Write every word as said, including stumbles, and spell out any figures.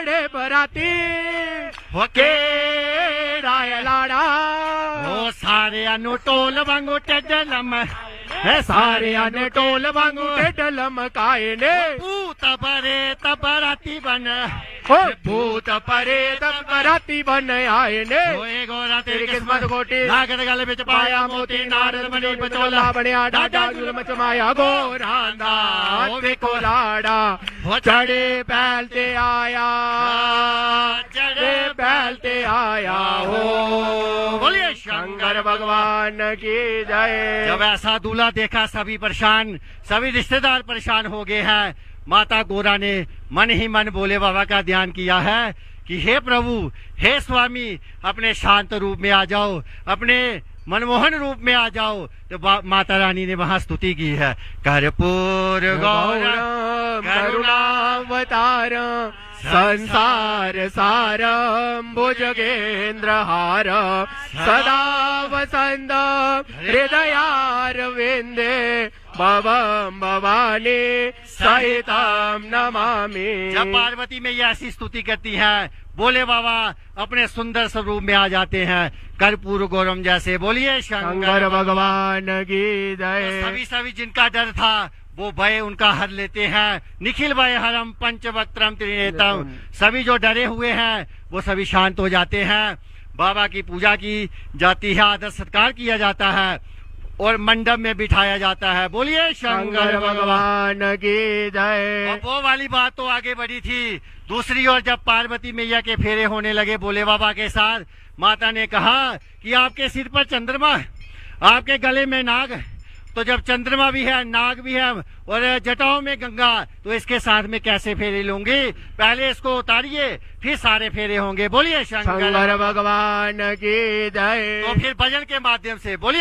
बराती होके राय लाड़ा ओ सारे अनु टोल वांगू टेडलम है सारे अन टोल वांगू टेडलम काए ने भूत परे तबराती बन ओ भूत परे तब बराती बन आए ने ओए गोरा तेरी किस्मत खोटी लागत गल विच पाया मोती नारद मणि बचोला बनया डाडा जुलम चमाया गोरांदा देखो लाड़ा चढ़े पहलते आया चढ़े पहलते आया हो बोलिए शंकर भगवान की जय। जब ऐसा दूल्हा देखा सभी परेशान, सभी रिश्तेदार परेशान हो गए हैं। माता गोरा ने मन ही मन बोले बाबा का ध्यान किया है कि हे प्रभु, हे स्वामी, अपने शांत रूप में आ जाओ, अपने मनमोहन रूप में आ जाओ। तो माता रानी ने वहां स्तुति की है, कर्पूर गौरम करुणावतार संसार सारम भुजगेंद्र हार सदा वसंत हृदयार विंदे भवम भवानी सहितम नमामि। जब पार्वती में ये ऐसी स्तुति करती है, बोले बाबा अपने सुंदर स्वरूप में आ जाते हैं, कर्पूर गौरम जैसे। बोलिए शंकर भगवान की जय। सभी सभी जिनका डर था वो भय उनका हर लेते हैं। निखिल भय हरम पंचवक्त्रम त्रिनेत्रम। सभी जो डरे हुए हैं वो सभी शांत हो जाते हैं। बाबा की पूजा की जाती है, आदर सत्कार किया जाता है और मंडप में बिठाया जाता है। बोलिए शंकर भगवान की जय। और वो वाली बात तो आगे बढ़ी थी। दूसरी ओर जब पार्वती मैया के फेरे होने लगे भोले बाबा के साथ, माता ने कहा कि आपके सिर पर चंद्रमा, आपके गले में नाग, तो जब चंद्रमा भी है, नाग भी है और जटाओं में गंगा, तो इसके साथ में कैसे फेरे लूंगी? पहले इसको उतारिए, फिर सारे फेरे होंगे। बोलिए शंकर भगवान की जय। तो फिर भजन के माध्यम से बोलिए।